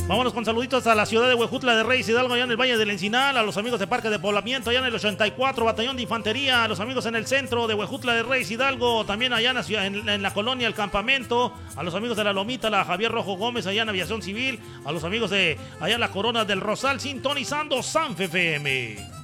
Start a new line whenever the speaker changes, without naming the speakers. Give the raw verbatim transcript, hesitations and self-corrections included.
Vámonos con saluditos a la ciudad de Huejutla de Reyes Hidalgo, allá en el Valle del Encinal, a los amigos de Parque de Poblamiento, allá en el ochenta y cuatro, Batallón de Infantería, a los amigos en el centro de Huejutla de Reyes Hidalgo, también allá en la, ciudad, en, en la colonia El Campamento, a los amigos de La Lomita, la Javier Rojo Gómez, allá en Aviación Civil, a los amigos de allá en la Corona del Rosal, sintonizando Sanfe F M.